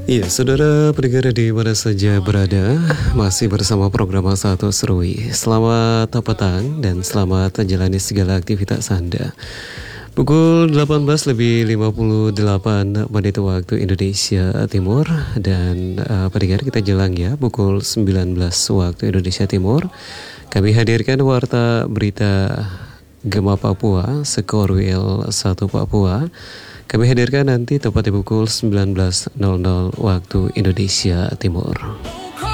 Iya, saudara pendengar di mana saja berada, masih bersama program Satu Serui. Selamat petang dan selamat menjalani segala aktivitas Anda. Pukul 18 lebih 58 menit waktu Indonesia Timur. Dan pendengar, kita jelang ya pukul 19 waktu Indonesia Timur. Kami hadirkan warta berita Gema Papua, Skor WL 1 Papua. Kami hadirkan nanti tepat di pukul 19.00 waktu Indonesia Timur.